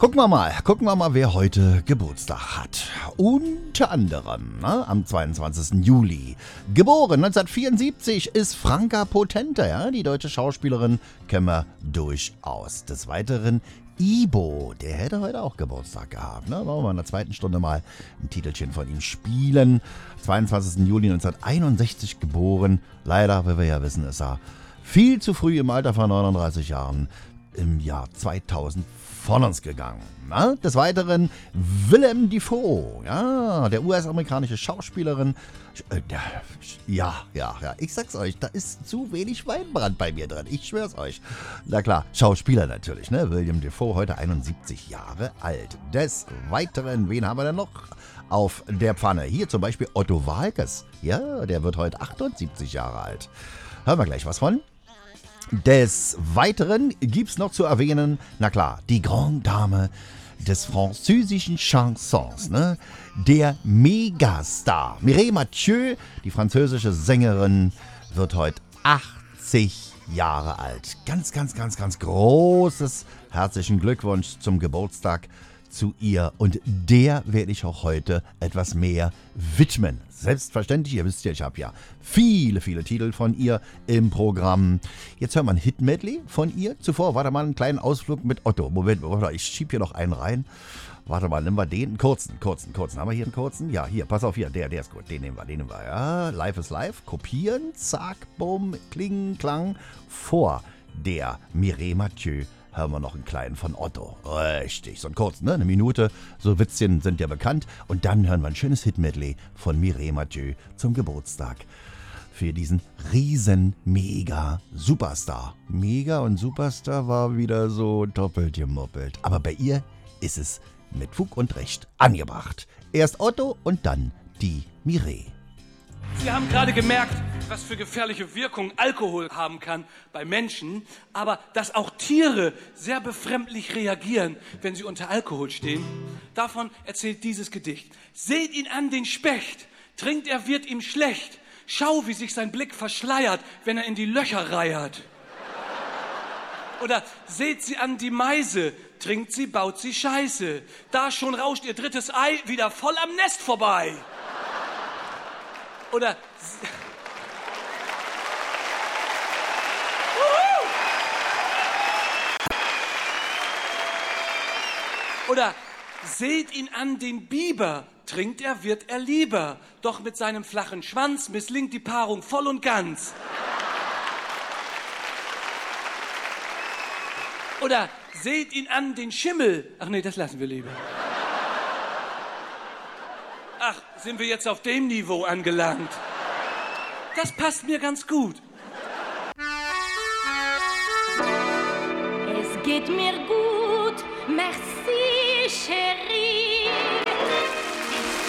Gucken wir mal, wer heute Geburtstag hat. Unter anderem am 22. Juli. Geboren 1974 ist Franka Potente, ja, die deutsche Schauspielerin, kennen wir durchaus. Des Weiteren Ibo, der hätte heute auch Geburtstag gehabt. Ne? Wollen wir in der zweiten Stunde mal ein Titelchen von ihm spielen. 22. Juli 1961 geboren. Leider, wie wir ja wissen, ist er viel zu früh im Alter von 39 Jahren im Jahr 2000 von uns gegangen. Na? Des Weiteren Willem Dafoe, ja, der US-amerikanische Schauspielerin. Ja, ich sag's euch, da ist zu wenig Weinbrand bei mir drin, ich schwör's euch. Na klar, Schauspieler natürlich, ne? Willem Dafoe, heute 71 Jahre alt. Des Weiteren, wen haben wir denn noch auf der Pfanne? Hier zum Beispiel Otto Waalkes, ja, der wird heute 78 Jahre alt. Hören wir gleich was von. Des Weiteren gibt's noch zu erwähnen, na klar, die Grande Dame des französischen Chansons, ne? Der Megastar. Mireille Mathieu, die französische Sängerin, wird heute 80 Jahre alt. Ganz großes herzlichen Glückwunsch zum Geburtstag zu ihr. Und der werde ich auch heute etwas mehr widmen. Selbstverständlich, ihr wisst ja, ich habe ja viele Titel von ihr im Programm. Jetzt hören wir ein Hit-Medley von ihr. Zuvor, warte mal, einen kleinen Ausflug mit Otto. Moment, ich schieb hier noch einen rein. Warte mal, nehmen wir den. Einen kurzen. Haben wir hier einen kurzen? Ja, hier, pass auf, hier, der ist gut. Den nehmen wir. Ja, Live is Live. Kopieren, zack, bumm, kling, klang. Vor der Mireille Mathieu hören wir noch einen kleinen von Otto. Richtig, so einen kurzen, ne? Eine Minute. So Witzchen sind ja bekannt. Und dann hören wir ein schönes Hit-Medley von Mireille Mathieu zum Geburtstag. Für diesen riesen Mega-Superstar. Mega und Superstar war wieder so doppelt gemoppelt. Aber bei ihr ist es mit Fug und Recht angebracht. Erst Otto und dann die Mireille. Sie haben gerade gemerkt, was für gefährliche Wirkung Alkohol haben kann bei Menschen, aber dass auch Tiere sehr befremdlich reagieren, wenn sie unter Alkohol stehen. Davon erzählt dieses Gedicht. Seht ihn an, den Specht, trinkt er, wird ihm schlecht. Schau, wie sich sein Blick verschleiert, wenn er in die Löcher reiert. Oder seht sie an, die Meise, trinkt sie, baut sie Scheiße. Da schon rauscht ihr drittes Ei wieder voll am Nest vorbei. Oder seht ihn an, den Biber, trinkt er, wird er lieber, doch mit seinem flachen Schwanz misslingt die Paarung voll und ganz. Oder seht ihn an, den Schimmel, ach nee, das lassen wir lieber. Ach, sind wir jetzt auf dem Niveau angelangt? Das passt mir ganz gut. Es geht mir gut, merci, Chérie.